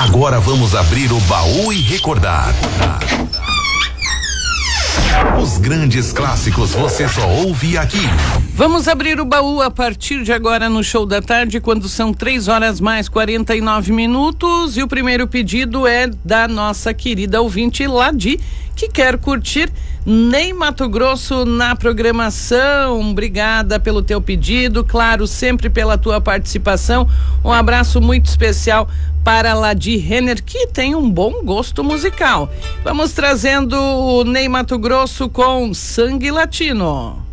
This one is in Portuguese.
Agora vamos abrir o baú e recordar. Os grandes clássicos você só ouve aqui. Vamos abrir o baú a partir de agora no Show da Tarde, quando são 3h mais 49. E o primeiro pedido é da nossa querida ouvinte Ladi, que quer curtir Ney Matogrosso na programação. Obrigada pelo teu pedido, claro, sempre pela tua participação. Um abraço muito especial para Ladi Renner, que tem um bom gosto musical. Vamos trazendo o Ney Matogrosso com Sangue Latino.